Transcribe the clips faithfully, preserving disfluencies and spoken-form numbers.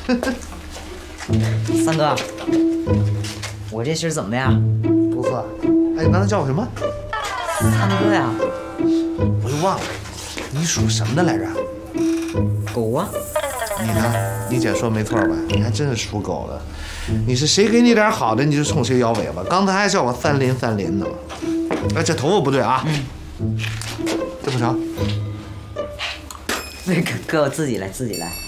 三哥，我这身怎么样？ 不错。哎，你刚才叫我什么？ 三哥呀。 我又忘了，你属什么的来着？ 狗啊。 你看，你姐说没错吧？你还真是属狗的。你是谁给你点好的，你就冲谁摇尾巴。刚才还叫我三林三林的了。哎，这头发不对啊。嗯。这不成。 那哥哥，我自己来，自己来。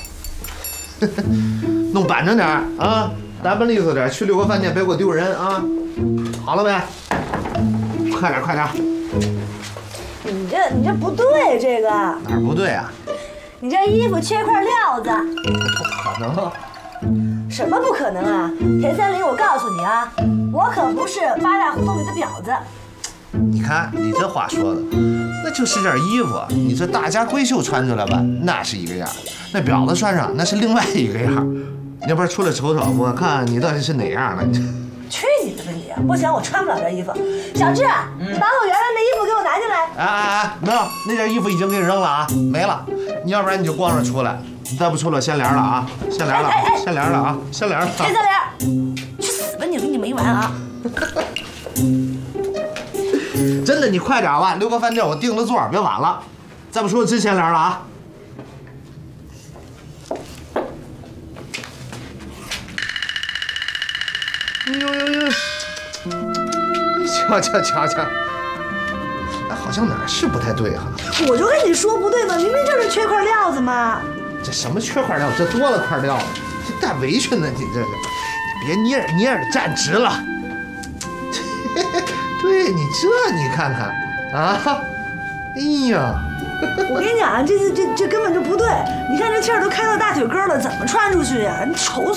弄板正点啊，打扮利索点，去六个饭店别给我丢人啊！好了没？快点，快点！ 你这你这不对，这个哪儿不对啊？ 你这衣服缺块料子。 不可能！ 什么不可能啊？田三林，我告诉你啊，我可不是八大胡同里的婊子。 你看你这话说的，那就是件衣服，你这大家闺秀穿出来吧，那是一个样；那婊子穿上那是另外一个样。你要不然出来瞅瞅，我看你到底是哪样的？ 去你的吧你！不行，我穿不了这衣服。小志，嗯、把我原来那衣服给我拿进来。 哎哎哎，没有，那件衣服已经给你扔了啊，没了。你要不然你就光着出来，你再不出来掀帘了啊，掀帘了， 哎哎哎掀帘了啊，掀帘了。 田三林，去死吧你！我跟你没完啊！ 真的，你快点吧，六个饭店我订了座，别晚了。再不出去，真掀帘了啊！哎呦呦呦！瞧瞧瞧瞧，哎，好像哪儿是不太对哈。 我就跟你说不对嘛，明明就是缺块料子嘛。 这什么缺块料？这多了块料子，这带围裙呢，你这是。你别捏着捏着，站直了。对你这你看看啊，哎呀！ 我跟你讲啊，这这这这根本就不对。你看这气儿都开到大腿根了，怎么穿出去呀？你丑